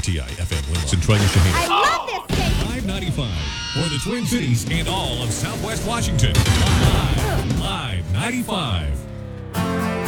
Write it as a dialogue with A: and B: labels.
A: WRTI FM Winlow, Centralia, Shaheen.
B: I love this station.
A: 595 for the Twin Cities and all of Southwest Washington. Live 95.